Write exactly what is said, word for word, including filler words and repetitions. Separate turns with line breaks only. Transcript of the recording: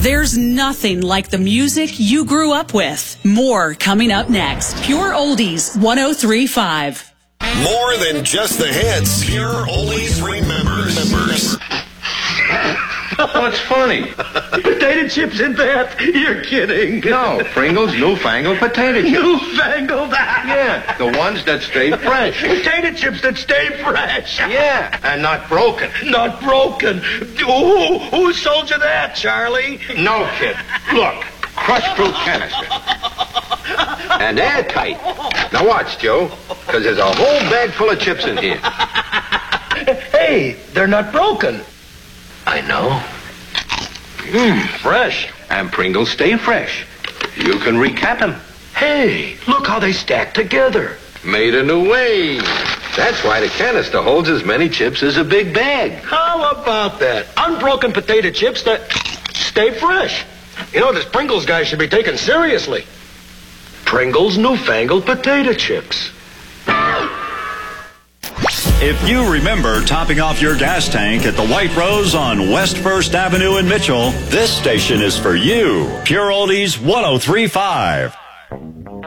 There's nothing like the music you grew up with. More coming up next. Pure Oldies one oh three point five.
More than just the hits. Pure Oldies remembers.
What's funny?
Potato chips in that? You're kidding.
No, Pringles newfangled potato chips.
Newfangled?
Yeah, the ones that stay fresh.
Potato chips that stay fresh.
Yeah, and not broken.
Not broken. Who, who sold you that, Charlie?
No, kid. Look, crushed fruit canister. And airtight. Now watch, Joe, because there's a whole bag full of chips in here.
Hey, they're not broken. I know. Mmm, fresh.
And Pringles stay fresh. You can recap them.
Hey, look how they stack together.
Made a new way. That's why the canister holds as many chips as a big bag.
How about that? Unbroken potato chips that stay fresh. You know, this Pringles guy should be taken seriously. Pringles newfangled potato chips.
If you remember topping off your gas tank at the White Rose on West First Avenue in Mitchell, this station is for you. Pure Oldies one oh three point five.